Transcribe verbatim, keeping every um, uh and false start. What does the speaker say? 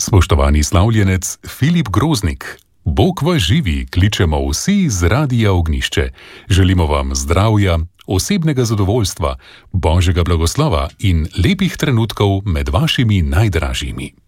Spoštovani slavljenec Filip Groznik, Bog vas živi, kličemo vsi z Radia Ognjišče. Želimo vam zdravja, osebnega zadovoljstva, božjega blagoslova in lepih trenutkov med vašimi najdražjimi.